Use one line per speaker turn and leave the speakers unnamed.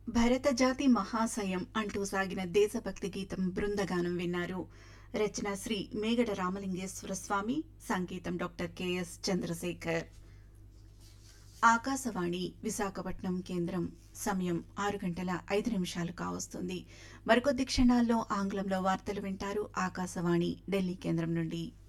భరత జాతి మహాశయం అంటూ సాగిన దేశభక్తి గీతం బృందగానం విన్నారు. రచన శ్రీ మేగడ రామలింగేశ్వర స్వామి, సంగీతం డాక్టర్ కెఎస్ చంద్రశేఖర్. ఆకాశవాణి విశాఖపట్నం కేంద్రం. సమయం 6 గంటల 5 నిమిషాలు కావస్తుంది. మరికొద్ది క్షణాల్లో ఆంగ్లంలో వార్తలు వింటారు. ఆకాశవాణి ఢిల్లీ కేంద్రం నుండి.